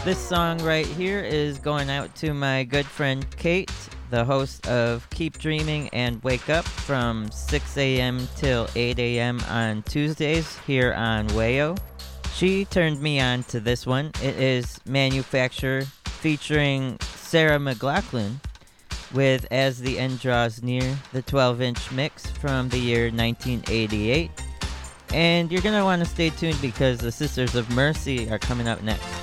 This song right here is going out to my good friend Kate, the host of Keep Dreaming and Wake Up from 6 a.m. till 8 a.m. on Tuesdays here on Wayo. She turned me on to this one. It is Manufacture featuring Sarah McLachlan with As the End Draws Near, the 12-inch mix from the year 1988. And you're going to want to stay tuned because the Sisters of Mercy are coming up next.